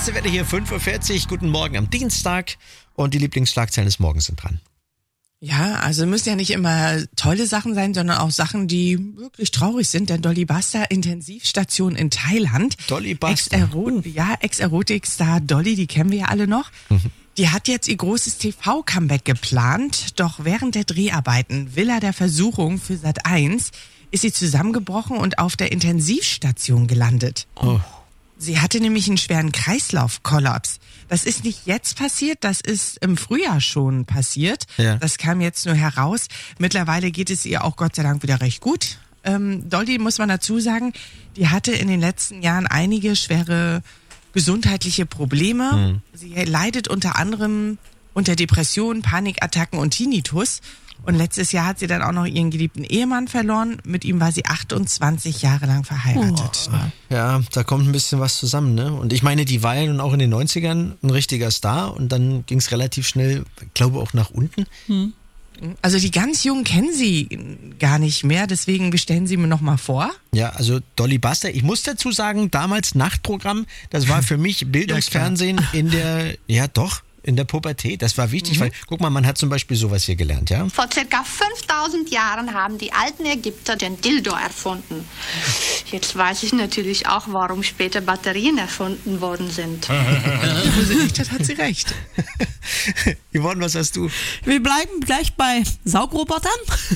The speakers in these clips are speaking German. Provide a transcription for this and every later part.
beste Wetter hier, 5.40 Uhr. Guten Morgen am Dienstag. Und die Lieblingsschlagzeilen des Morgens sind dran. Ja, also müssen ja nicht immer tolle Sachen sein, sondern auch Sachen, die wirklich traurig sind. Denn Dolly Buster, Intensivstation in Thailand. Dolly Buster. Ex-Erotik-Star Dolly, die kennen wir ja alle noch. Die hat jetzt ihr großes TV-Comeback geplant. Doch während der Dreharbeiten Villa der Versuchung für Sat.1 ist sie zusammengebrochen und auf der Intensivstation gelandet. Oh. Sie hatte nämlich einen schweren Kreislaufkollaps. Das ist nicht jetzt passiert, das ist im Frühjahr schon passiert. Ja. Das kam jetzt nur heraus. Mittlerweile geht es ihr auch Gott sei Dank wieder recht gut. Dolly, muss man dazu sagen, die hatte in den letzten Jahren einige schwere gesundheitliche Probleme. Sie leidet unter anderem unter Depressionen, Panikattacken und Tinnitus. Und letztes Jahr hat sie dann auch noch ihren geliebten Ehemann verloren. Mit ihm war sie 28 Jahre lang verheiratet. Ja, da kommt ein bisschen was zusammen, ne? Und ich meine, die war ja nun auch in den 90ern ein richtiger Star und dann ging es relativ schnell, glaube auch nach unten. Also die ganz Jungen kennen sie gar nicht mehr, deswegen stellen sie mir noch mal vor. Ja, also Dolly Buster, ich muss dazu sagen, damals Nachtprogramm, das war für mich Bildungsfernsehen in der Pubertät. Das war wichtig, weil, guck mal, man hat zum Beispiel sowas hier gelernt, ja? Vor ca. 5000 Jahren haben die alten Ägypter den Dildo erfunden. Jetzt weiß ich natürlich auch, warum später Batterien erfunden worden sind. Wo sie recht hat, hat sie recht. Yvonne, was hast du? Wir bleiben gleich bei Saugrobotern.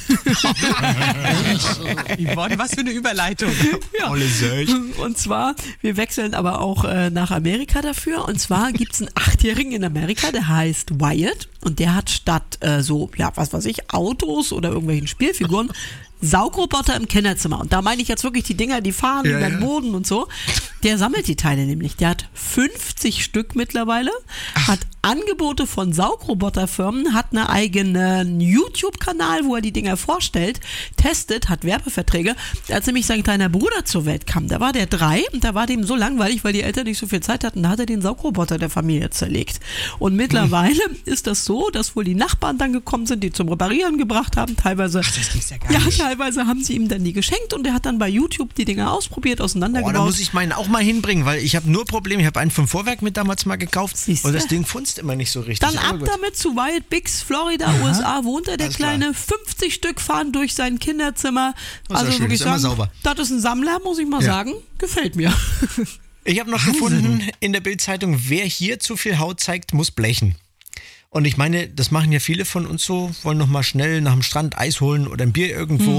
Yvonne, was für eine Überleitung. Ja. Und zwar, wir wechseln aber auch nach Amerika dafür. Und zwar gibt's einen 8-Jährigen in Amerika, der heißt Wyatt. Und der hat statt Autos oder irgendwelchen Spielfiguren Saugroboter im Kinderzimmer. Und da meine ich jetzt wirklich die Dinger, die fahren über den Boden und so. Der sammelt die Teile nämlich. Der hat 50 Stück mittlerweile, hat Angebote von Saugroboterfirmen, hat einen eigenen YouTube-Kanal, wo er die Dinger vorstellt, testet, hat Werbeverträge. Als nämlich sein kleiner Bruder zur Welt kam, da war der 3 und da war dem so langweilig, weil die Eltern nicht so viel Zeit hatten, da hat er den Saugroboter der Familie zerlegt. Und mittlerweile ist das so, dass wohl die Nachbarn dann gekommen sind, die zum Reparieren gebracht haben, teilweise. Ach, das gibt's ja gar nicht. Teilweise haben sie ihm dann die geschenkt und er hat dann bei YouTube die Dinger ausprobiert, auseinandergebaut. Da muss ich meinen auch mal hinbringen, weil ich habe nur Probleme. Ich habe einen vom Vorwerk mit damals mal gekauft und das Ding funzt immer nicht so richtig. Dann ab damit zu Wyatt Biggs, Florida, USA, wohnt er, der Alles Kleine. klar. 50 Stück fahren durch sein Kinderzimmer. Das ist ja schön, wirklich ist immer sagen, sauber. das ist ein Sammler, muss ich mal sagen. Gefällt mir. Ich habe noch gefunden in der Bild-Zeitung, wer hier zu viel Haut zeigt, muss blechen. Und ich meine, das machen ja viele von uns so, wollen noch mal schnell nach dem Strand Eis holen oder ein Bier irgendwo.